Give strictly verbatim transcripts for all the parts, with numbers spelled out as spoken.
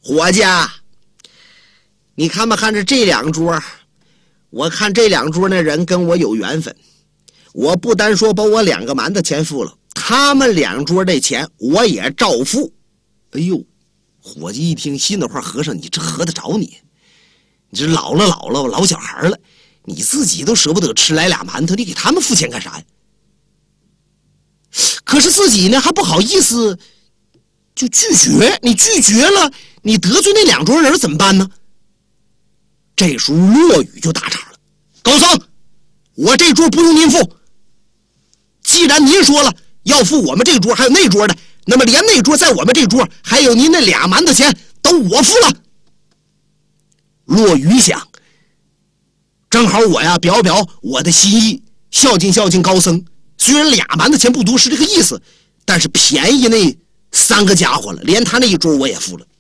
伙计，你看没看着这两桌？我看这两桌那人跟我有缘分，我不单说把我两个馒头钱付了，他们两桌这钱我也照付。哎呦，伙计一听心里话，和尚你这合得着你？你这老了老了老小孩了，你自己都舍不得吃来俩馒头，你给他们付钱干啥呀？可是自己呢还不好意思就拒绝，你拒绝了，你得罪那两桌人怎么办呢？这时候骆雨就打岔了：高僧，我这桌不用您付，既然您说了要付我们这桌还有那桌的，那么连那桌在我们这桌还有您那俩馒头钱都我付了。骆雨想，正好我呀表表我的心意，孝敬孝敬高僧，虽然俩馒头钱不多是这个意思，但是便宜那三个家伙了，连他那一桌我也付了。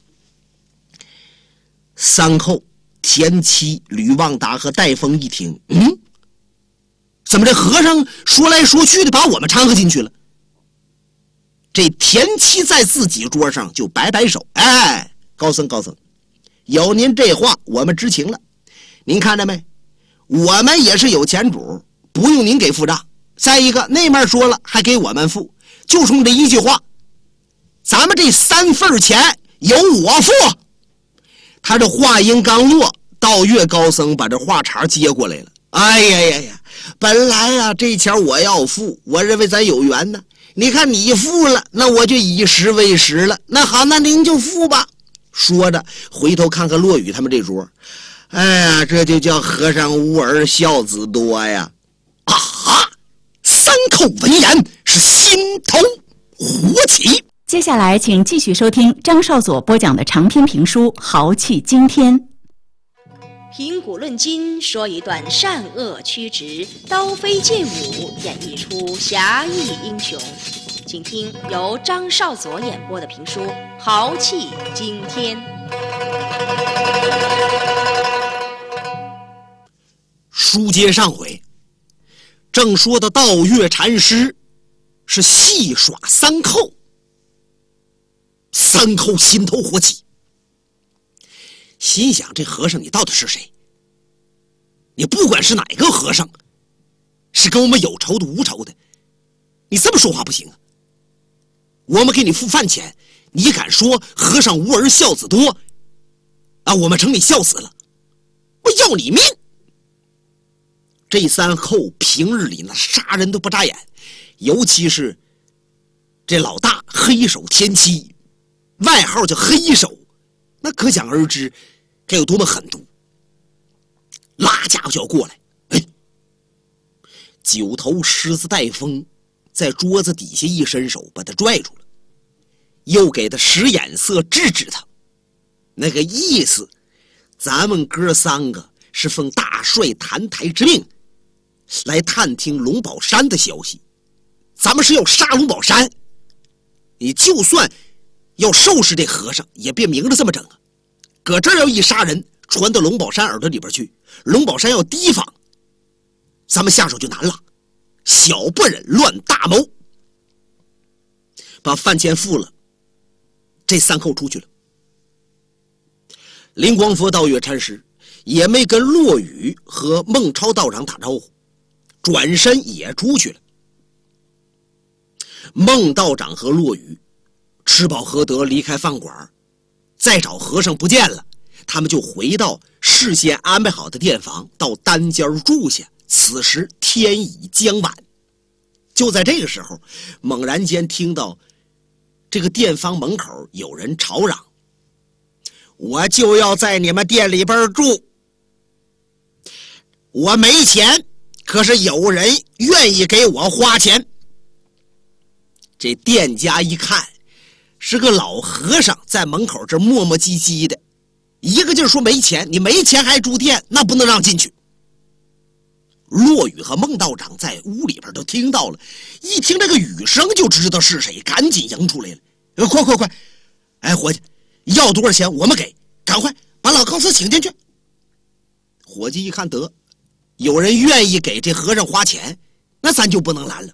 三寇、田七、吕旺达和戴峰一听，嗯，怎么这和尚说来说去的把我们掺和进去了？这田七在自己桌上就摆摆手，哎，高僧高僧，有您这话我们知情了。您看着没，我们也是有钱主，不用您给付账。再一个那面说了还给我们付，就冲这一句话，咱们这三份钱由我付。他这话音刚落，道月高僧把这话茬接过来了。哎呀呀呀，本来啊这钱我要付，我认为咱有缘呢，你看你付了，那我就以十为十了。那好，那您就付吧。说着回头看看骆雨他们这桌，哎呀，这就叫和尚无儿孝子多呀。啊，三寇闻言是心头火起。 接下来请继续收听张少佐播讲的长篇评书《豪气惊天》。 评古论今，说一段善恶曲直、刀飞剑舞，演绎出侠义英雄。请听由张少佐演播的评书《豪气惊天》。 书接上回，正说的道月禅师是戏耍三寇，三寇心头火起，心想这和尚你到底是谁？你不管是哪个和尚，是跟我们有仇的无仇的，你这么说话不行啊！我们给你付饭钱，你敢说和尚无儿孝子多啊？我们成你笑死了，我要你命！这三寇平日里那杀人都不眨眼，尤其是这老大黑手天七，外号叫黑手，那可想而知该有多么狠毒。拉家伙就要过来，哎，九头狮子戴风在桌子底下一伸手把他拽住了，又给他使眼色制止他，那个意思咱们哥三个是奉大帅谭台之命来探听龙宝山的消息，咱们是要杀龙宝山，你就算要收拾这和尚也别明着这么整啊！搁这儿要一杀人传到龙宝山耳朵里边去，龙宝山要提防，咱们下手就难了，小不忍乱大谋。把饭钱付了，这三寇出去了。灵光佛道月禅师也没跟骆雨和孟超道长打招呼，转身也出去了。孟道长和骆雨吃饱喝得离开饭馆，再找和尚不见了，他们就回到事先安排好的店房，到单间住下。此时天已将晚，就在这个时候，猛然间听到这个店房门口有人吵嚷：我就要在你们店里边住，我没钱，可是有人愿意给我花钱。这店家一看是个老和尚在门口这磨磨唧唧的，一个劲儿说没钱，你没钱还住店，那不能让进去。骆雨和孟道长在屋里边都听到了，一听这个雨声就知道是谁，赶紧迎出来了。呃，快快快，哎，伙计，要多少钱我们给，赶快把老高僧请进去。伙计一看得有人愿意给这和尚花钱，那咱就不能拦了。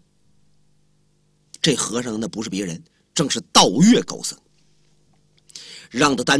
这和尚那不是别人，正是道月高僧，让他单